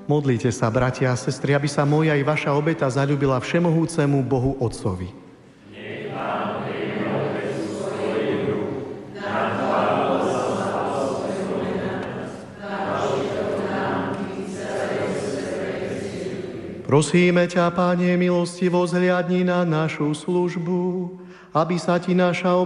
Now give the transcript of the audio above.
Modlite sa, bratia a sestry, aby sa moja i vaša obeta zaľúbila všemohúcemu Bohu Otcovi. Prosíme ťa, Pane, milostivo zhliadni na našu službu, aby sa ti naša